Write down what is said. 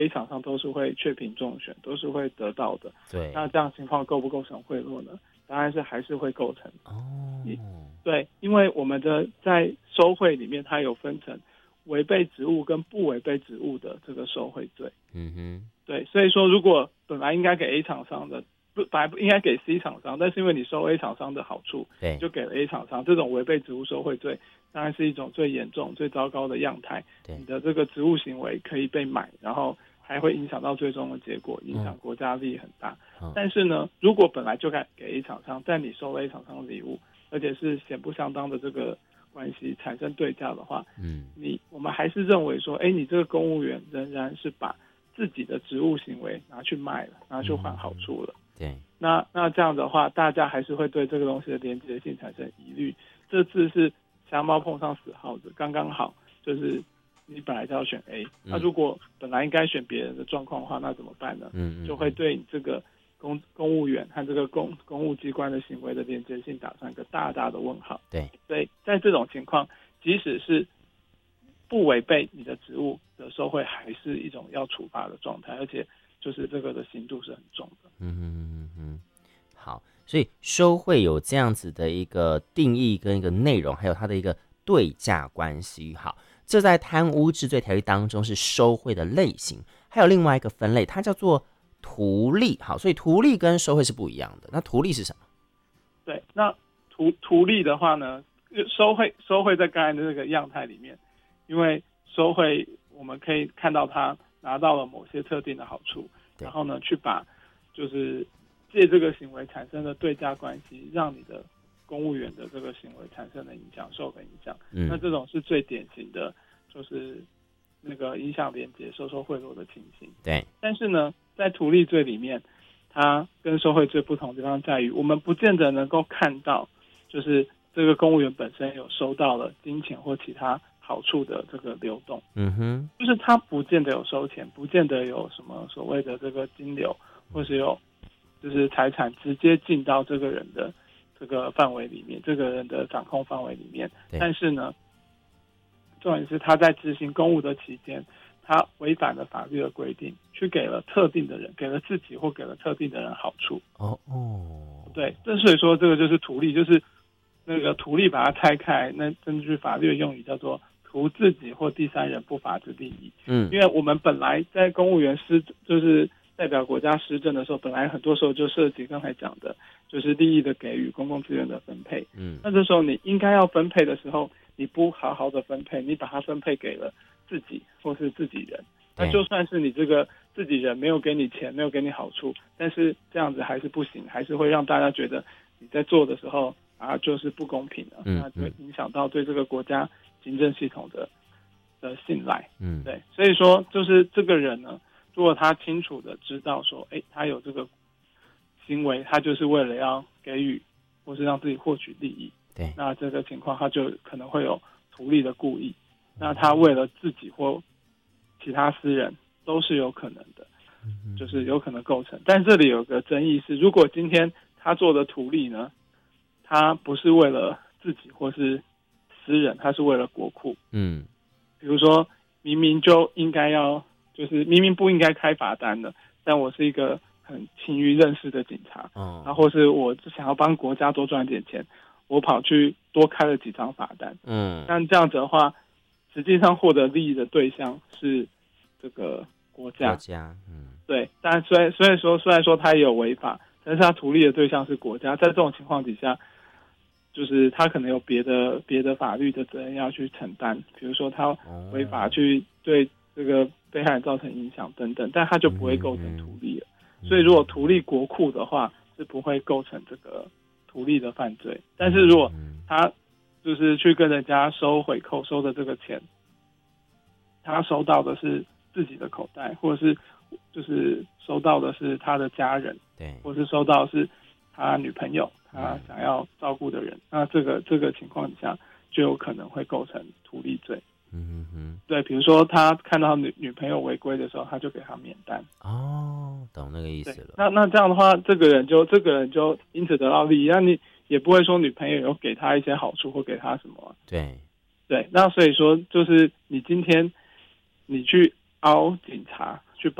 A 厂商都是会确评中选，都是会得到的。 对， 那这样情况构不构成贿赂呢？当然是还是会构成。 哦， 对，因为我们的在收贿里面，它有分成违背职务跟不违背职务的这个受贿罪。 嗯哼， 对，所以说如果本来应该给 A 厂商的，本来应该给 C 厂商，但是因为你收 A 厂商的好处， 对， 就给了 A 厂商，这种违背职务受贿罪，当然是一种最严重、最糟糕的样态。 对， 你的这个职务行为可以被买，然后还会影响到最终的结果，影响国家利益很大。但是呢，如果本来就该给 A 厂商，但你收了 A 厂商的礼物，而且是显不相当的这个关系产生对价的话，我们还是认为说，你这个公务员仍然是把自己的职务行为拿去卖了，拿去换好处了。 对， 那这样的话，大家还是会对这个东西的连结性产生疑虑。这次是瞎猫碰上死耗子，刚刚好，就是你本来就要选 A，那如果本来应该选别人的状况的话，那怎么办呢？就会对你这个公务员和这个公务机关的行为的连结性打上一个大大的问号。 对， 所以在这种情况，即使是不违背你的职务的受贿，还是一种要处罚的状态，而且就是这个的刑度是很重的。 好，所以收贿有这样子的一个定义跟一个内容，还有它的一个对价关系。好，这在贪污治罪条例当中是收贿的类型，还有另外一个分类，它叫做图利。好，所以图利跟收贿是不一样的。那图利是什么？ 对，那图利的话呢，收贿在刚才的这个样态里面，因为收贿我们可以看到他拿到了某些特定的好处，然后呢去把就是借这个行为产生的对价关系，让你的公务员的这个行为产生的影响，受的影响。那这种是最典型的，就是那个影响连结、收贿赂的情形。 对。 但是呢，在图利罪里面，它跟受贿罪不同的地方在于，我们不见得能够看到，就是这个公务员本身有收到了金钱或其他好处的这个流动。就是他不见得有收钱，不见得有什么所谓的这个金流，或是有就是财产直接进到这个人的这个范围里面，这个人的掌控范围里面。但是呢，重点是他在执行公务的期间，他违反了法律的规定，去给了特定的人，给了自己或给了特定的人好处。对，这所以说这个就是图利，就是那个图利把它拆开，那根据法律的用语叫做图自己或第三人不法之利益。因为我们本来在公务员就是代表国家施政的时候，本来很多时候就涉及刚才讲的，就是利益的给予、公共资源的分配。那这时候你应该要分配的时候，你不好好的分配，你把它分配给了自己或是自己人，那就算是你这个自己人没有给你钱，没有给你好处，但是这样子还是不行，还是会让大家觉得你在做的时候就是不公平的，那就会影响到对这个国家行政系统的信赖。对，所以说就是这个人呢，如果他清楚的知道说，他有这个行为，他就是为了要给予或是让自己获取利益， 对， 那这个情况他就可能会有图利的故意，那他为了自己或其他私人都是有可能的，就是有可能构成。但这里有个争议是，如果今天他做的图利呢，他不是为了自己或是私人，他是为了国库。比如说明明就应该要，就是明明不应该开罚单的，但我是一个很勤于认识的警察，然后或是我想要帮国家多赚点钱，我跑去多开了几张罚单。但这样子的话，实际上获得利益的对象是这个国家。对，但虽然说他也有违法，但是他图利的对象是国家。在这种情况底下，就是他可能有别的法律的责任要去承担，比如说他违法去对这个被害人造成影响等等，但他就不会构成图利了。所以如果图利国库的话，是不会构成这个图利的犯罪。但是如果他就是去跟人家收回扣收的这个钱，他收到的是自己的口袋，或者是就是收到的是他的家人，对，或是收到的是他女朋友，他想要照顾的人，那这个情况下就有可能会构成图利罪。对，比如说他看到女朋友违规的时候，他就给他免单。 懂那个意思了。 那这样的话，这个人就因此得到利益，那你也不会说女朋友有给他一些好处或给他什么。对，那所以说就是你今天你去凹警察，